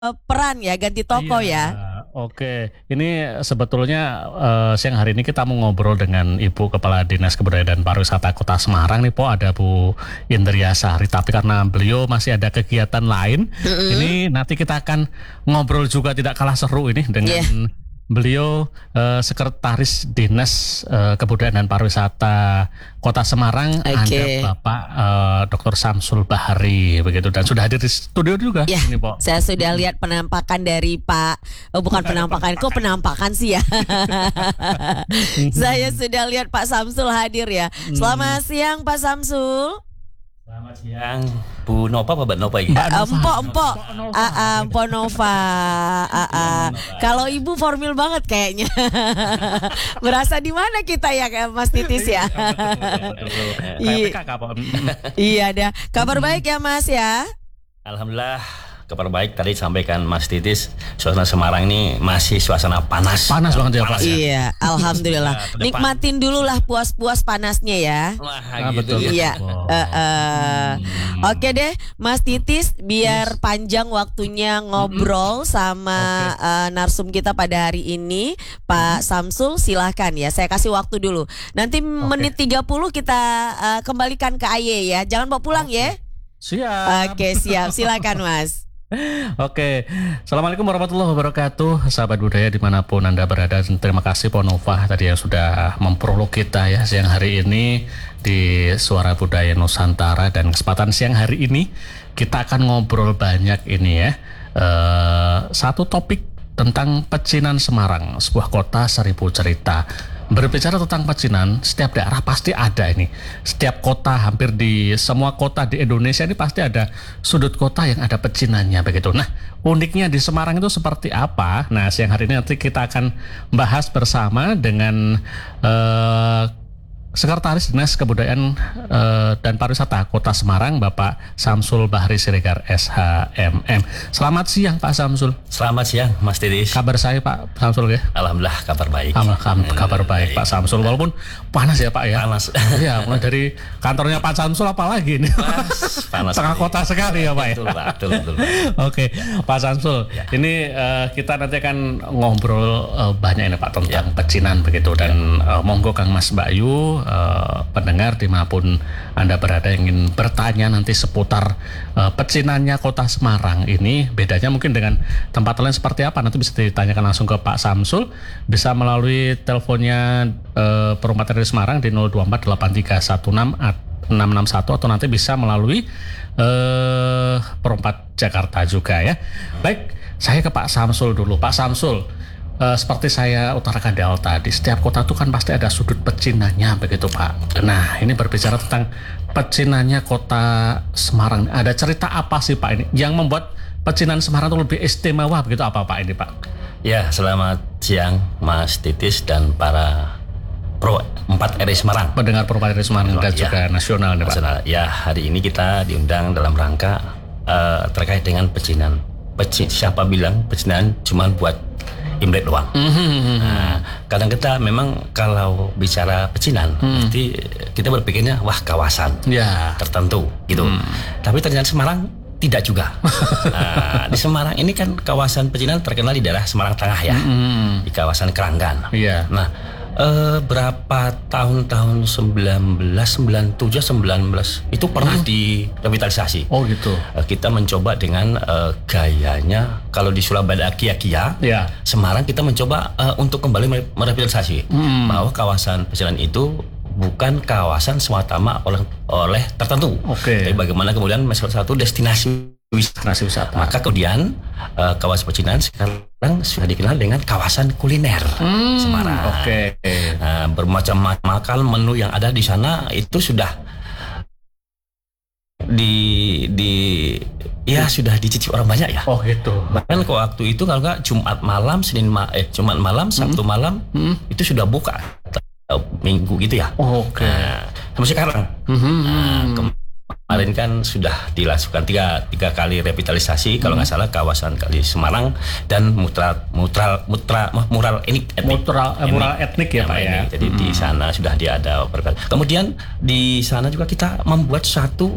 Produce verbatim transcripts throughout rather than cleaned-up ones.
uh, peran ya, ganti toko Iya, ya. oke. Ini sebetulnya uh, siang hari ini kita mau ngobrol dengan Ibu Kepala Dinas Kebudayaan dan Pariwisata Kota Semarang nih, Po. Ada Bu Indria Sari. Tapi karena beliau masih ada kegiatan lain, Mm-mm. ini nanti kita akan ngobrol juga tidak kalah seru ini dengan Yeah. beliau uh, Sekretaris Dinas uh, Kebudayaan dan Pariwisata Kota Semarang. Oke. Ada Bapak uh, Doktor Samsul Bahari begitu, dan sudah hadir di studio juga. Ya, Ini, Po. saya sudah lihat penampakan dari Pak, oh bukan penampakan, kok penampakan sih ya. Saya sudah lihat Pak Samsul hadir ya. Selamat siang Pak Samsul. Selamat siang, Bu Nova apa Mbak Nova ini? Mbak Nova. Empok, empok, Mbak Nova. ah, ah, Empok Nova, ah, ah. Kalau ibu formal banget kayaknya. Berasa di mana kita ya, Mas Titis ya? Iya. P P K K, Po. Iya, ada kabar baik ya Mas ya. Alhamdulillah, kabar baik tadi sampaikan Mas Titis. Suasana Semarang ini masih suasana panas. Panas banget ya, Pak. Iya, alhamdulillah. Ya, ke depan. Nikmatin dulu lah puas-puas panasnya ya. Wah, Ah, gitu. betul. Iya. Oh. eh, eh. Oke deh, Mas Titis, biar panjang waktunya ngobrol sama eh, narsum kita pada hari ini, Pak Samsul, silahkan ya. Saya kasih waktu dulu. Nanti menit tiga puluh kita eh, kembalikan ke Aye ya. Jangan bawa pulang ya. Siap. Oke, siap. Silakan Mas. Oke, Assalamualaikum warahmatullahi wabarakatuh, sahabat budaya dimanapun Anda berada. Terima kasih Po Nova tadi yang sudah memprolog kita ya siang hari ini di Suara Budaya Nusantara. Dan kesempatan siang hari ini kita akan ngobrol banyak ini ya, eh, satu topik tentang pecinan Semarang, sebuah kota seribu cerita. Berbicara tentang pecinan, setiap daerah pasti ada ini. Setiap kota, hampir di semua kota di Indonesia ini pasti ada sudut kota yang ada pecinannya begitu. Nah, uniknya di Semarang itu seperti apa? Nah, siang hari ini nanti kita akan bahas bersama dengan eh, Sekretaris Dinas Kebudayaan eh, dan Pariwisata Kota Semarang, Bapak Samsul Bahri Siregar S H M M. Selamat siang Pak Samsul. Selamat siang Mas Titis. Kabar saya Pak Samsul ya? Alhamdulillah kabar baik. Alhamdulillah kabar baik Pak Samsul, walaupun panas ya Pak ya. Panas. Iya, mulai dari kantornya Pak Samsul apalagi ini. Panas, panas Tengah sekali. kota sekali ya Pak ya. Betul, Pak. Betul, betul. Oke, Pak Samsul, Ya. ini eh, kita nanti akan ngobrol eh, banyak ini Pak tentang Ya. pecinan begitu, dan eh, monggo Kang Mas Bayu, eh, pendengar dimanapun Anda berada yang ingin bertanya nanti seputar eh, pecinannya Kota Semarang ini, bedanya mungkin dengan tempat lain seperti apa, nanti bisa ditanyakan langsung ke Pak Samsul, bisa melalui teleponnya eh, Perumatan dari Semarang di nol dua empat delapan tiga satu enam enam enam satu, atau nanti bisa melalui eh Perempat Jakarta juga ya. Baik, saya ke Pak Samsul dulu. Pak Samsul, eh, seperti saya utarakan di awal tadi, setiap kota itu kan pasti ada sudut pecinannya begitu Pak. Nah, ini berbicara tentang pecinannya Kota Semarang. Ada cerita apa sih Pak ini yang membuat pecinan Semarang itu lebih istimewa begitu, apa Pak ini Pak? Ya, selamat siang Mas Titis dan para Pro empat R I Semarang. Pendengar Perumatan dari Semarang dan Ya. juga nasional nih Pak. Nasional. Ya, hari ini kita diundang dalam rangka eh, terkait dengan pecinan. Peci, siapa bilang pecinan cuma buat Imlek doang? Nah, kadang kita memang kalau bicara pecinan, pasti kita berpikirnya wah kawasan Ya. tertentu gitu. Tapi ternyata Semarang tidak juga. Nah, di Semarang ini kan kawasan pecinan terkenal di daerah Semarang Tengah ya, Hmm. di kawasan Keranggan. Iya. Nah, eh, berapa tahun-tahun sembilan belas sembilan puluh tujuh sembilan belas itu pernah direvitalisasi. Oh gitu. Eh, kita mencoba dengan eh, gayanya kalau di Surabaya Kia-Kia, Ya. Semarang kita mencoba eh, untuk kembali mere- merevitalisasi Hmm. bahwa kawasan pecinan itu bukan kawasan semata-mata oleh oleh tertentu. Oke. Tapi bagaimana kemudian salah satu destinasi wisata. Destinasi wisata. Maka kemudian eh, kawasan pecinan sekarang sudah dikenal dengan kawasan kuliner Hmm, Semarang. Oke. Nah, bermacam-macam menu yang ada di sana itu sudah di di ya sudah dicicip orang banyak ya. Oh gitu. Bahkan ke waktu itu kalau nggak Jumat malam, Senin ma eh Jumat malam, Sabtu malam Hmm. itu sudah buka. Eh, Minggu gitu ya. Oh, Oke. Nah, sampai sekarang. Mhm. Nah, kemarin kan sudah dilakukan tiga, tiga kali revitalisasi kalau nggak salah kawasan kali Semarang dan mutra mutra mutra mural ini Mural, eh, mural etnik ya Pak ya. ini. Jadi di sana sudah dia ada perbedaan. Kemudian di sana juga kita membuat satu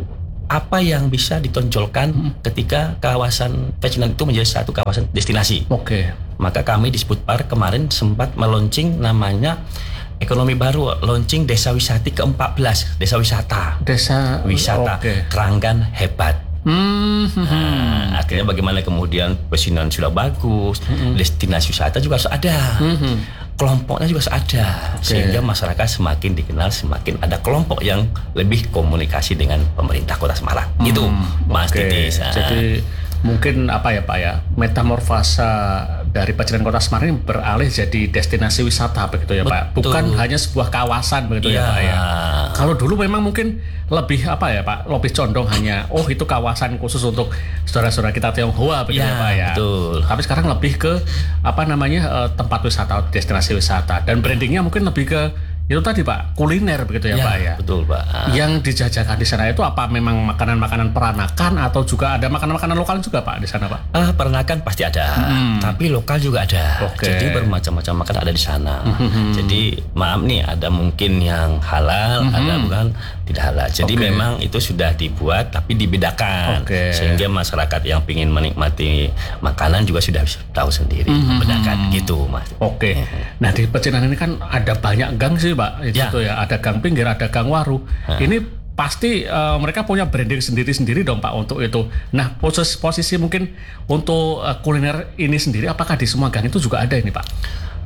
apa yang bisa ditonjolkan hmm. ketika kawasan Pecinan itu menjadi satu kawasan destinasi. Oke. Maka kami di Sputpar kemarin sempat meluncing namanya ekonomi baru, launching desa wisata ke empat belas, desa wisata. Desa wisata okay. Keranggan hebat. Hmm. Nah, akhirnya bagaimana kemudian Pecinan sudah bagus, hmm. destinasi wisata juga harus ada. Hmm. Kelompoknya juga harus ada, okay. sehingga masyarakat semakin dikenal, semakin ada kelompok yang lebih komunikasi dengan pemerintah Kota Semarang. Hmm. Itu Mas okay. Titis. Jadi mungkin apa ya Pak ya, metamorfosa dari Pecinan Kota Semarang ini beralih jadi destinasi wisata begitu ya Pak. Betul. Bukan hanya sebuah kawasan begitu ya, ya Pak ya. Kalau dulu memang mungkin lebih apa ya Pak, lebih condong hanya oh itu kawasan khusus untuk saudara-saudara kita Tionghoa begitu ya, ya Pak ya. Betul. Tapi sekarang lebih ke apa namanya tempat wisata, destinasi wisata, dan brandingnya mungkin lebih ke itu tadi Pak, kuliner begitu ya, ya Pak ya. Betul Pak. Yang dijajakan di sana itu apa memang makanan-makanan peranakan atau juga ada makanan-makanan lokal juga Pak di sana Pak? Ah, peranakan pasti ada, hmm. tapi lokal juga ada. Okay. Jadi bermacam-macam makanan ada di sana. Hmm. Jadi maaf nih, ada mungkin yang halal, hmm. ada bukan tidak halal. Jadi okay. memang itu sudah dibuat tapi dibedakan, okay. sehingga masyarakat yang ingin menikmati makanan juga sudah tahu sendiri, hmm. bedakan gitu Mas. Oke. Okay. Hmm. Nah di Pecinan ini kan ada banyak gang sih Pak, itu ya. Tuh ya, ada gang pinggir, ada gang waru. Ha. Ini pasti uh, mereka punya branding sendiri-sendiri dong Pak untuk itu. Nah posisi, posisi mungkin untuk uh, kuliner ini sendiri, apakah di semua gang itu juga ada ini Pak?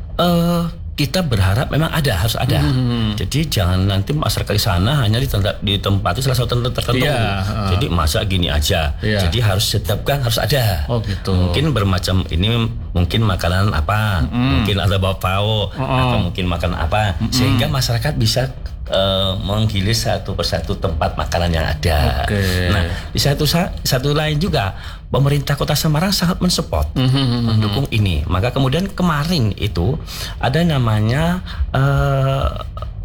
Uh, kita berharap memang ada, harus ada. Hmm. Jadi jangan nanti masyarakat di sana hanya di tempat di tempat itu salah satu tertentu. Ya, uh. Jadi masa gini aja. Ya. Jadi harus setiap gang harus ada. Oh gitu. Mungkin bermacam ini mungkin makanan apa, mm. mungkin ada bapao, uh-uh. atau mungkin makan apa, mm-hmm. sehingga masyarakat bisa uh, menggilir satu persatu tempat makanan yang ada. Okay. Nah, di satu satu lain juga pemerintah Kota Semarang sangat mensupport, mm-hmm. mendukung ini. Maka kemudian kemarin itu ada namanya uh,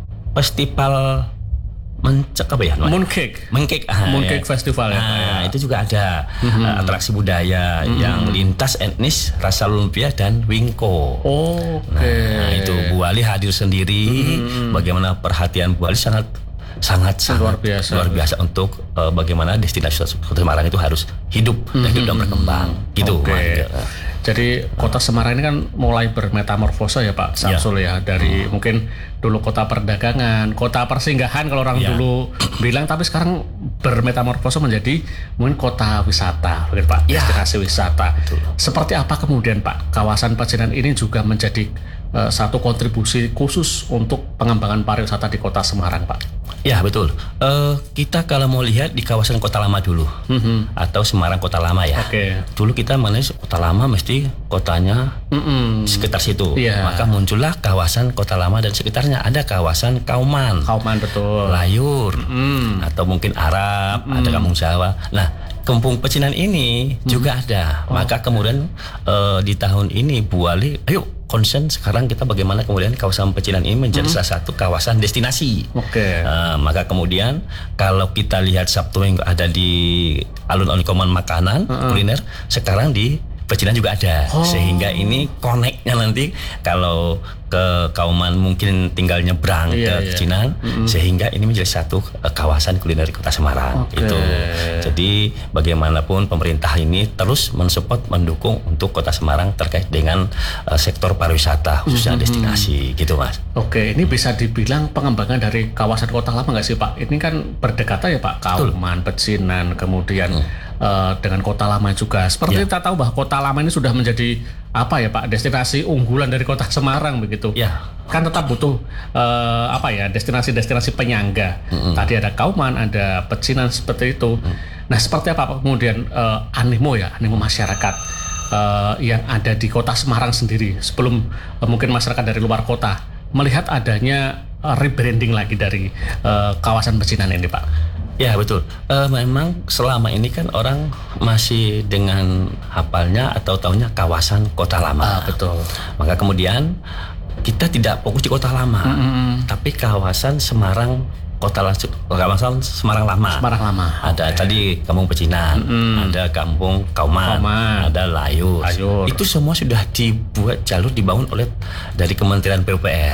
festival Mencek apa ya? Mooncake. Mooncake. Ah, Mooncake ya. Festival ya. Nah, ya. itu juga ada mm-hmm. uh, atraksi budaya mm-hmm. yang lintas etnis, rasa lumpia dan wingko. Oh, oke. Okay. Nah, itu Bu Wali hadir sendiri. Mm-hmm. Bagaimana perhatian Bu Wali sangat sangat sangat luar biasa, luar biasa untuk uh, bagaimana destinasi Kota Semarang itu harus hidup mm-hmm. dan hidup dan berkembang. Gitu. Okay. Jadi Kota Semarang ini kan mulai bermetamorfosa ya Pak Samsul ya, ya dari hmm. mungkin dulu kota perdagangan, kota persinggahan kalau orang ya. dulu bilang, tapi sekarang bermetamorfosa menjadi mungkin kota wisata, begitu Pak, ya. destinasi wisata. Betul. Seperti apa kemudian Pak kawasan Pecinan ini juga menjadi uh, satu kontribusi khusus untuk pengembangan pariwisata di Kota Semarang Pak? Ya betul. Uh, kita kalau mau lihat di kawasan Kota Lama dulu, mm-hmm. atau Semarang Kota Lama ya. Okay. Dulu kita mengenai Kota Lama mesti kotanya mm-hmm. sekitar situ. Yeah. Maka muncullah kawasan Kota Lama dan sekitarnya. Ada kawasan Kauman, Kauman betul. Layur, mm. atau mungkin Arab, mm. ada Kampung Jawa. Nah, Kampung Pecinan ini mm. juga ada. Oh. Maka kemudian uh, di tahun ini Bu Wali, ayo concern sekarang kita bagaimana kemudian kawasan Pecinan ini menjadi hmm. salah satu kawasan destinasi. Oke. Okay. Uh, maka kemudian kalau kita lihat Sabtu yang ada di alun-alun Kauman makanan uh-uh. kuliner, sekarang di Pecinan juga ada. Oh. Sehingga ini connect-nya nanti kalau ke Kauman mungkin tinggal nyebrang iya, ke iya. Pecinan, mm-hmm. sehingga ini menjadi satu uh, kawasan kuliner di Kota Semarang. Okay. Itu. Jadi bagaimanapun pemerintah ini terus mensupport, mendukung untuk Kota Semarang terkait dengan uh, sektor pariwisata khususnya mm-hmm. destinasi, gitu Mas. Oke, ini bisa dibilang pengembangan dari kawasan Kota Lama nggak sih Pak? Ini kan berdekatan ya Pak, Kauman, Pecinan, kemudian hmm. uh, dengan Kota Lama juga. Seperti ya. Kita tahu bahwa Kota Lama ini sudah menjadi apa ya Pak, destinasi unggulan dari Kota Semarang begitu. Ya. Kan tetap butuh uh, apa ya, destinasi-destinasi penyangga. Mm-hmm. Tadi ada Kauman, ada Pecinan seperti itu. Mm. Nah, seperti apa Pak kemudian uh, animo ya, animo masyarakat uh, yang ada di Kota Semarang sendiri sebelum uh, mungkin masyarakat dari luar kota melihat adanya uh, rebranding lagi dari uh, kawasan Pecinan ini Pak? Ya betul. Uh, memang selama ini kan orang masih dengan hafalnya atau taunya kawasan Kota Lama. Ah, betul. Maka kemudian kita tidak fokus di Kota Lama, mm-hmm. tapi kawasan Semarang Kota kawasan Semarang Lama. Semarang Lama. Ada okay. tadi Kampung Pecinan, mm-hmm. ada Kampung Kauman, Kauman. Ada Layur. Layur. Itu semua sudah dibuat jalur dibangun oleh dari Kementerian P U P R. Oke.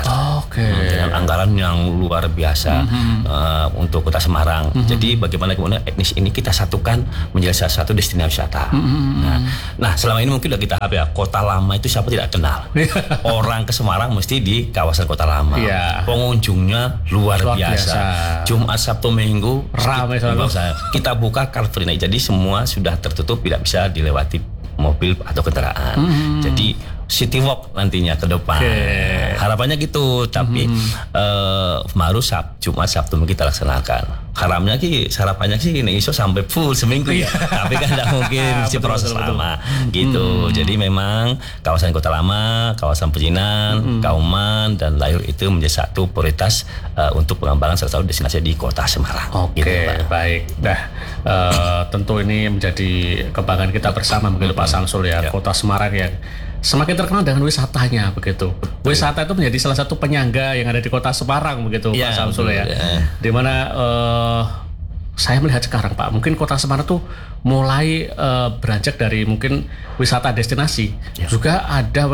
Oke. Dengan anggaran yang luar biasa Mm-hmm. uh, untuk Kota Semarang. Mm-hmm. Jadi bagaimana kemudian etnis ini kita satukan menjadi salah satu destinasi wisata. Mm-hmm. Nah, nah selama ini mungkin udah kita tahu ya, Kota Lama itu siapa tidak kenal. Orang ke Semarang mesti di kawasan Kota Lama. Yeah. Pengunjungnya luar, luar biasa. biasa. Jumat, Sabtu, Minggu ramai selalu. Kita buka Car Free Night. Jadi semua sudah tertutup, tidak bisa dilewati mobil atau kendaraan. Mm-hmm. Jadi city walk nantinya ke depan. Okay. Harapannya gitu, tapi mm-hmm. uh, baru Sab, Jumat, Sabtu kita laksanakan. Harapnya ki, harapannya sih ini iso sampai full seminggu ya. Tapi kan tidak mungkin, si proses betul, lama betul. Gitu. Mm-hmm. Jadi memang kawasan Kota Lama, kawasan Pecinan, mm-hmm. Kauman dan Layur itu menjadi satu prioritas uh, untuk pengembangan salah satu destinasi di Kota Semarang. Oke, okay, gitu, baik. Nah, uh, tentu ini menjadi kebanggaan kita bersama begitu mm-hmm. Pak Samsul ya, ya. Kota Semarang yang semakin terkenal dengan wisatanya begitu. Wisata itu menjadi salah satu penyangga yang ada di Kota Semarang begitu ya, Pak Samsul ya. ya. Dimana uh, saya melihat sekarang Pak, mungkin Kota Semarang tuh mulai uh, beranjak dari mungkin wisata destinasi, ya. Juga ada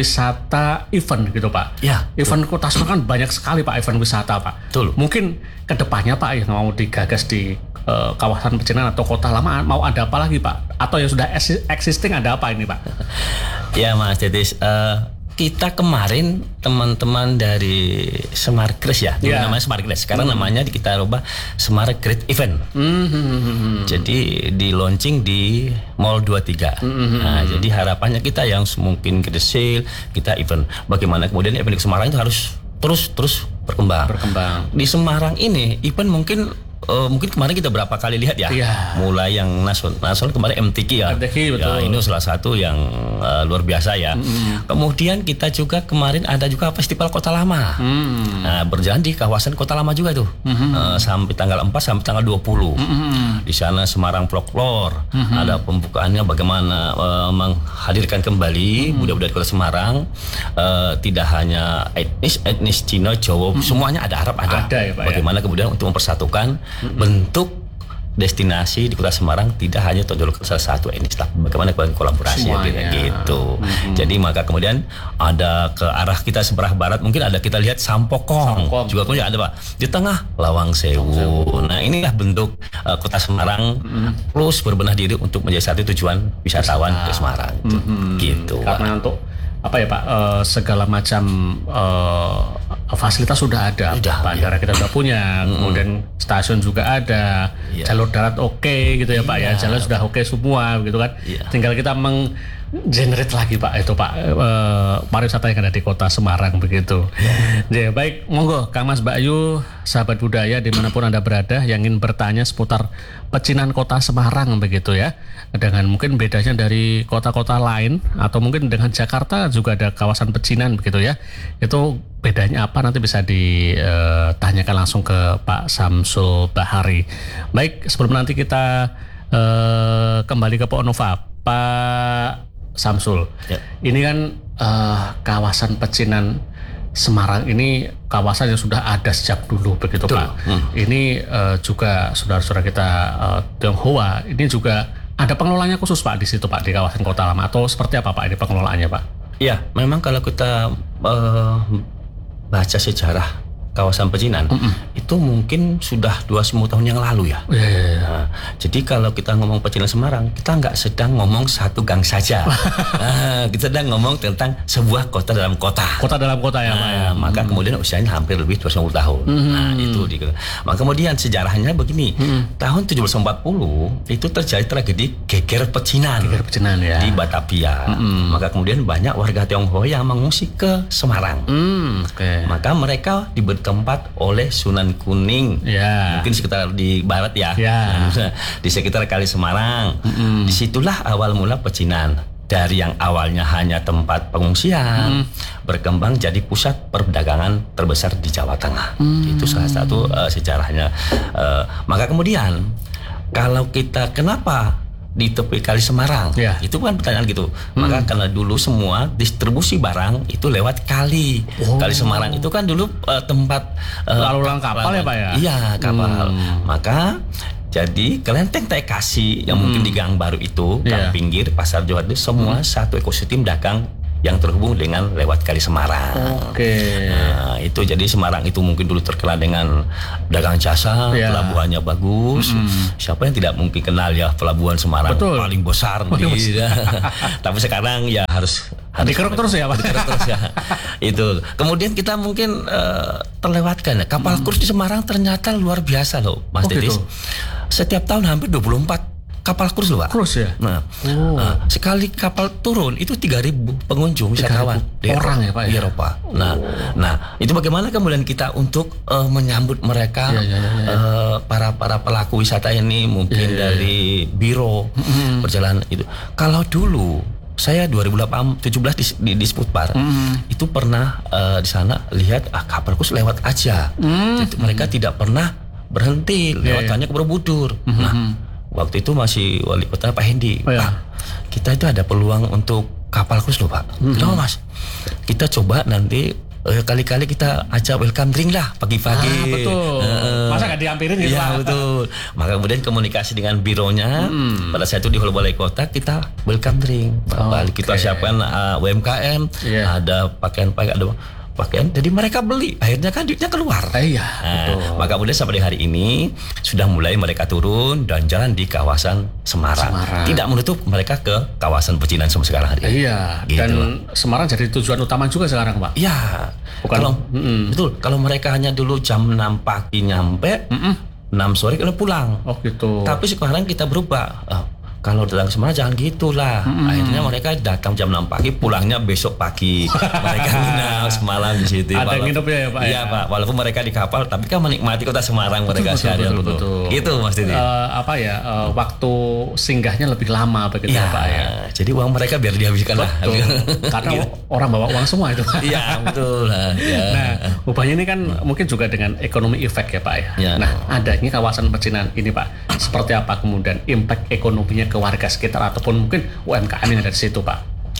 wisata event gitu Pak. Ya. Event Kota Semarang kan banyak sekali Pak event wisata Pak. Betul. Mungkin kedepannya Pak yang mau digagas di uh, kawasan Pecinan atau Kota Lama mau ada apa lagi Pak? Atau yang sudah existing ada apa ini Pak? Ya Mas Titis, uh, kita kemarin teman-teman dari Smart Grace ya, yeah. namanya Smart Grace. Sekarang mm-hmm. namanya kita rubah Smart Great Event. Mm-hmm. Jadi di launching di Mall dua puluh tiga. Mm-hmm. Nah, jadi harapannya kita yang mungkin kecil, kita event. Bagaimana kemudian event di Semarang itu harus terus terus berkembang. Berkembang. Di Semarang ini event mungkin Uh, mungkin kemarin kita berapa kali lihat ya, yeah. mulai yang nasional, nasional kemarin M T Q ya, M T Q, betul. Ya ini salah satu yang uh, luar biasa ya. Mm-hmm. Kemudian kita juga kemarin ada juga Festival Kota Lama, mm-hmm. nah, berjalan di kawasan Kota Lama juga tuh, mm-hmm. uh, sampai tanggal empat sampai tanggal dua puluh. Mm-hmm. Di sana Semarang Folklore, mm-hmm. ada pembukaannya bagaimana uh, menghadirkan kembali mm-hmm. budaya-budaya Kota Semarang, uh, tidak hanya etnis etnis Cina, Jawa, mm-hmm. semuanya ada, Arab ada. ada ya, Pak, bagaimana ya? Kemudian untuk mempersatukan Mm-hmm. bentuk destinasi di Kota Semarang tidak hanya tonjolkan salah satu etnis, bagaimana kolaborasi ya, gitu. Mm-hmm. Jadi maka kemudian ada ke arah kita sebelah barat mungkin ada kita lihat Sampokong, Sampokong. Juga kemudian ada Pak di tengah Lawang Sewu. Nah inilah bentuk uh, Kota Semarang mm-hmm. plus berbenah diri untuk menjadi satu tujuan wisatawan ke Semarang, mm-hmm. gitu. Karena Pak. Untuk apa ya Pak, uh, segala macam uh, fasilitas sudah ada, udah, bandara ya. Kita sudah punya, mm. kemudian stasiun juga ada, ya. Jalur darat oke okay, gitu ya Pak ya, ya jalan sudah oke okay semua gitu kan, ya. Tinggal kita meng generate lagi Pak itu Pak uh, pariwisata yang ada di Kota Semarang begitu. Ya. Ya, baik, monggo Kang Mas Mbak Ayu, sahabat budaya dimanapun Anda berada yang ingin bertanya seputar pecinan Kota Semarang begitu ya, dengan mungkin bedanya dari kota-kota lain atau mungkin dengan Jakarta juga ada kawasan pecinan begitu ya, itu bedanya apa nanti bisa ditanyakan uh, langsung ke Pak Samsul Bahari. Baik, sebelum nanti kita uh, kembali ke Pak Nova, Pak Samsul, ya. Ini kan uh, kawasan pecinan Semarang ini kawasan yang sudah ada sejak dulu begitu Betul. Pak. Hmm. Ini uh, juga saudara-saudara kita uh, Tionghoa ini juga ada pengelolanya khusus Pak di situ Pak di kawasan Kota Lama atau seperti apa Pak ini pengelolaannya Pak? Ya, memang kalau kita uh, baca sejarah kawasan pecinan mm-mm. itu mungkin sudah dua puluh tahun yang lalu ya. Yeah, yeah, yeah. Nah, jadi kalau kita ngomong pecinan Semarang, kita nggak sedang ngomong satu gang saja. Nah, kita sedang ngomong tentang sebuah kota dalam kota. Kota dalam kota ya, nah, Pak. Ya. Maka mm-hmm. kemudian usianya hampir lebih dua ratus lima puluh tahun. Mm-hmm. Nah, itu di. Maka kemudian sejarahnya begini. Mm-hmm. Tahun tujuh belas empat puluh itu terjadi tragedi geger pecinan. Geger pecinan ya. Di Batavia. Mm-hmm. Maka kemudian banyak warga Tionghoa yang mengungsi ke Semarang. Mm, okay. Maka mereka diberi tempat oleh Sunan Kuning, yeah. mungkin sekitar di barat ya, yeah. di sekitar Kali Semarang. Mm-hmm. Disitulah awal mula pecinan. Dari yang awalnya hanya tempat pengungsian, mm. berkembang jadi pusat perdagangan terbesar di Jawa Tengah. Mm. Itu salah satu uh, sejarahnya. Uh, maka kemudian kalau kita kenapa di tepi Kali Semarang, yeah. itu kan pertanyaan gitu. Hmm. Maka karena dulu semua distribusi barang itu lewat kali. Oh. Kali Semarang itu kan dulu uh, tempat uh, lalu lalang kapal ya Pak ya? Iya, kapal. Hmm. Maka jadi kelenteng Tekasi yang hmm. mungkin di Gang Baru itu, Gang yeah. Pinggir, Pasar Johar itu semua hmm. satu ekosistem dagang yang terhubung dengan lewat Kali Semarang. Oke. Nah, itu jadi Semarang itu mungkin dulu terkenal dengan dagang jasa, Ya. pelabuhannya bagus. Mm-hmm. Siapa yang tidak mungkin kenal ya pelabuhan Semarang. Betul. Paling besar Paling di, tapi sekarang ya harus harus dikeruk terus ya Pak. dikeruk terus ya. Itu. Kemudian kita mungkin uh, terlewatkan ya. Kapal hmm. kruis di Semarang ternyata luar biasa loh, Mas Oh, Titis. gitu. Setiap tahun hampir dua puluh empat kapal kruis loh, Pak. Kruis ya? Nah, Oh. uh, sekali kapal turun itu tiga ribu pengunjung wisatawan di orang Eropa, ya Pak ya? di Eropa. Nah, oh. nah itu bagaimana kemudian kita untuk uh, menyambut mereka ya, ya, ya, ya. Uh, para para pelaku wisata ini mungkin ya, ya, ya. dari biro mm-hmm. perjalanan itu. Kalau dulu saya dua ribu tujuh belas di, di, di Sputbar mm. itu pernah uh, di sana lihat ah, kapal kruis lewat aja. Mm. Jadi, mereka mm. tidak pernah berhenti lewatannya yeah, yeah. ke Borobudur. Mm-hmm. Nah, waktu itu masih wali kota Pak Hendi. Oh, ya. Pak, kita itu ada peluang untuk kapal kruis loh Pak. Mm-hmm. Kenapa Mas? Kita coba nanti eh, kali-kali kita ajak welcome drink lah pagi-pagi. Ah, betul. Uh, Masa nggak diampirin gitu ya, Pak? Betul. Maka kemudian komunikasi dengan bironya. Hmm. Pada saat itu di Hulu Balai Kota kita welcome drink. Oh, kita okay. siapkan uh, U M K M. Yeah. Ada pakaian-pakaian, ada pakaian. Jadi mereka beli. Akhirnya kan duitnya keluar. Iya. Nah, maka kemudian sampai hari ini sudah mulai mereka turun dan jalan di kawasan Semarang. Semarang. Tidak menutup mereka ke kawasan pecinan sampai sekarang hari ini. Iya. Gitu. Dan Semarang jadi tujuan utama juga sekarang Pak. Iya. Bukan. Kalau mm-mm. betul. Kalau mereka hanya dulu jam enam pagi nyampe, mm-mm. enam sore kalau pulang. Oh gitu. Tapi sekarang kita berubah. Oh, kalau datang Semarang jangan gitulah. Mm-hmm. Akhirnya mereka datang jam enam pagi, pulangnya besok pagi. Mereka nginap semalam di situ. Ada nginepnya ya Pak? Iya ya? Pak. Walaupun mereka di kapal, tapi kan menikmati kota Semarang mereka seharian penuh. Gitu Mas Didi. Uh, apa ya? Uh, waktu singgahnya lebih lama begitu ya, Pak ya. Jadi uang mereka biar dihabiskan lah. Karena gitu. Orang bawa uang semua itu. Iya betul. Ya. Nah, ubahnya ini kan mungkin juga dengan ekonomi efek ya Pak ya. Ya. Nah, adanya kawasan pecinan ini Pak, seperti apa kemudian impact ekonominya ke warga sekitar ataupun mungkin U M K M yang ada di situ Pak?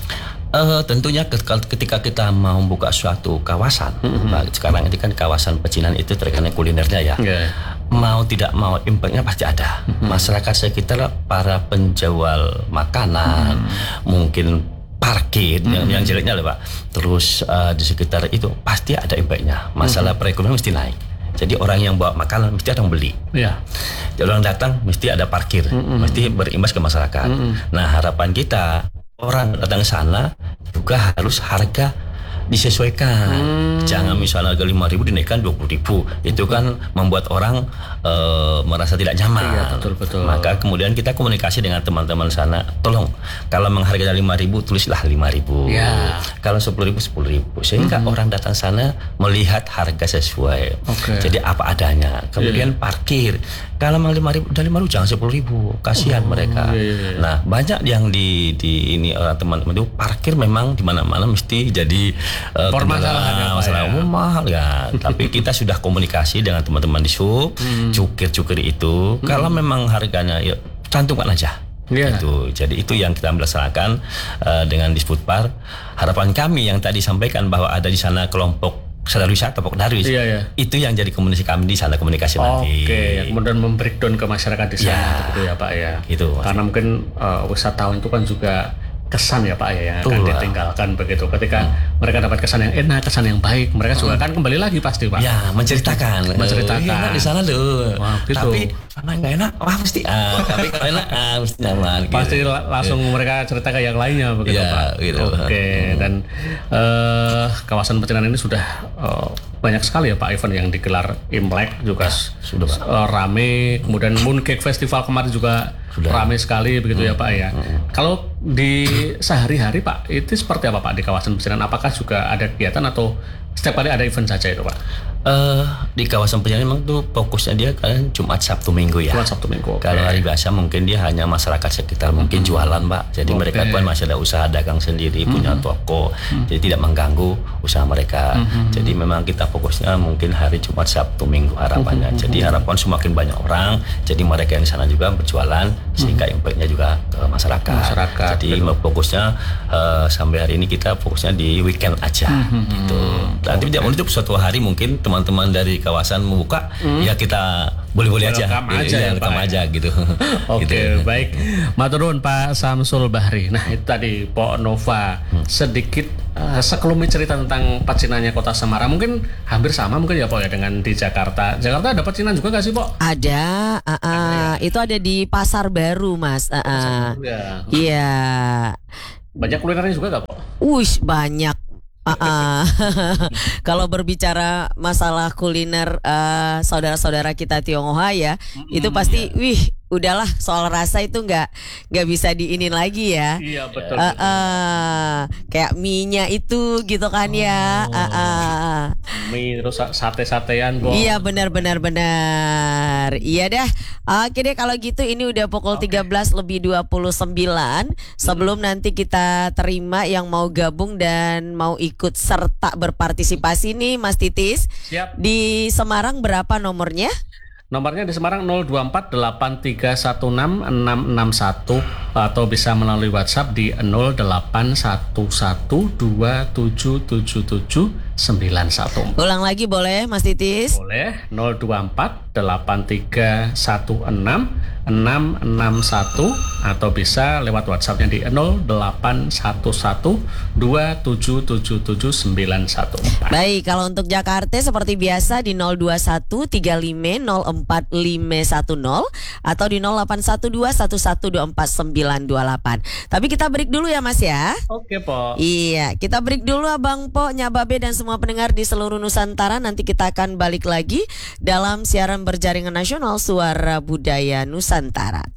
Uh, tentunya ketika kita mau buka suatu kawasan, mm-hmm. Pak, sekarang ini kan kawasan pecinan itu terkena kulinernya ya. Yeah. Mau tidak mau impactnya pasti ada. Mm-hmm. Masyarakat sekitar, para penjual makanan, mm-hmm. mungkin parkir mm-hmm. yang, yang jeleknya lah Pak. Terus uh, di sekitar itu pasti ada impactnya. Masalah mm-hmm. perekonomian mesti naik. Jadi orang yang bawa makanan mesti ada yang beli. Iya. Jadi orang datang mesti ada parkir, mm-hmm. mesti berimbas ke masyarakat. Mm-hmm. Nah harapan kita orang datang ke sana juga harus harga disesuaikan. Hmm. Jangan misalnya harga lima ribu dinaikkan dua puluh ribu. Itu kan membuat orang uh, merasa tidak nyaman. Iya, betul, betul. Maka kemudian kita komunikasi dengan teman-teman sana. Tolong, kalau menghargai lima ribu, tulislah lima ribu. Ya. Kalau sepuluh ribu, sepuluh ribu. Sehingga hmm. orang datang sana melihat harga sesuai. Okay. Jadi apa adanya. Kemudian yeah. parkir. Kalau memang lima ribu, udah lima ribu, jangan sepuluh ribu. Kasihan oh, mereka. Yeah, yeah, yeah. Nah, banyak yang di, di ini orang teman-teman itu parkir memang di mana-mana mesti jadi Uh, masalah masalah umum mahal ya. Tapi kita sudah komunikasi dengan teman-teman di sub, hmm. cukir-cukir itu. Hmm. Kalau memang harganya ya cantumkan aja. Yeah. Itu. Jadi itu yang kita melaksanakan uh, dengan Disputbar. Harapan kami yang tadi sampaikan bahwa ada di sana kelompok sadar wisata, Pok Darwis. Iya, iya. Itu yang jadi komunikasi kami di sana, komunikasi oh, nanti. Oke, okay. Kemudian membreakdown ke masyarakat di sana ya. Gitu ya Pak ya. Itu. Karena mungkin uh, wisatawan itu kan juga kesan ya Pak ya yang akan ditinggalkan begitu. Ketika hmm. mereka dapat kesan yang enak, kesan yang baik, mereka hmm. juga akan kembali lagi pasti Pak. Ya, menceritakan. Menceritakan. Enak di sana loh. Wah, gitu. Tapi karena nggak enak, wah mesti ah. Tapi kalau enak, ah mesti nyaman. Pasti gitu. langsung yeah. mereka cerita ke yang lainnya begitu ya, Pak. Gitu. Oke. Okay. Hmm. Dan uh, kawasan pecinan ini sudah uh, banyak sekali ya Pak event yang digelar Imlek juga ya, sudah uh, rame. Kemudian Mooncake Festival kemarin juga sudah rame sekali begitu hmm. ya Pak ya. Hmm. Kalau di sehari-hari Pak itu seperti apa Pak di kawasan pecinan? Apakah juga ada kegiatan atau setiap kali ada event saja itu Pak? Uh, di kawasan pecinan memang tuh fokusnya dia kan Jumat Sabtu Minggu ya. Jumat Sabtu Minggu. Okay. Kalau hari biasa mungkin dia hanya masyarakat sekitar mungkin hmm. jualan Pak. Jadi okay. mereka kan masih ada usaha dagang sendiri, hmm. punya toko. Hmm. Jadi tidak mengganggu usaha mereka. Hmm. Jadi memang kita fokusnya mungkin hari Jumat Sabtu Minggu harapannya. Hmm. Jadi harapan semakin banyak orang. Jadi mereka yang di sana juga berjualan sehingga hmm. impactnya juga ke masyarakat. masyarakat Jadi betul. fokusnya uh, sampai hari ini kita fokusnya di weekend aja. Hmm. Gitu. Nanti okay. tidak menutup suatu hari mungkin teman teman-teman dari kawasan membuka, hmm. ya kita boleh-boleh aja. Welcome aja Iya, ya, welcome Pak. aja gitu. Oke, Gitu. baik. Maturun Pak Samsul Bahri. Nah, itu tadi Pok Nova sedikit uh, sekelumit cerita tentang pecinannya Kota Semarang. Mungkin hampir sama mungkin ya Pok ya dengan di Jakarta. Jakarta ada pecinan juga gak sih Pok? Ada, uh, uh, itu ada di Pasar Baru Mas. Uh, uh. Ya. Iya, Banyak kulinernya juga gak Pok? Wush banyak. Uh, uh. Kalau berbicara masalah kuliner uh, saudara-saudara kita Tionghoa ya, itu pasti, wih, udahlah soal rasa itu nggak nggak bisa diinin lagi ya. Iya betul. Uh, uh, kayak mie-nya itu gitu kan ya. Uh, uh. Mie terus sate-satean Pok. Iya benar-benar benar. Iya dah. Oke deh kalau gitu ini udah pukul tiga belas lebih dua puluh sembilan. Sebelum nanti kita terima yang mau gabung dan mau ikut serta berpartisipasi nih Mas Titis. Siap. Di Semarang berapa nomornya? Nomornya di Semarang nol dua empat delapan tiga satu enam enam enam satu atau bisa melalui WhatsApp di nol delapan satu satu dua tujuh tujuh tujuh sembilan satu. Ulang lagi boleh Mas Titis? Boleh nol dua empat delapan tiga satu enam enam enam satu atau bisa lewat WhatsAppnya di nol delapan satu satu dua tujuh tujuh tujuh sembilan satu empat. Baik, kalau untuk Jakarta seperti biasa di nol dua satu tiga lima nol empat lima satu nol atau di nol delapan satu dua satu satu dua empat sembilan dua delapan. Tapi kita break dulu ya Mas ya. Oke Pok. Iya, kita break dulu Abang Po, Nyababe dan semua pendengar di seluruh Nusantara. Nanti kita akan balik lagi dalam siaran berjaringan nasional Suara Budaya Nusantara.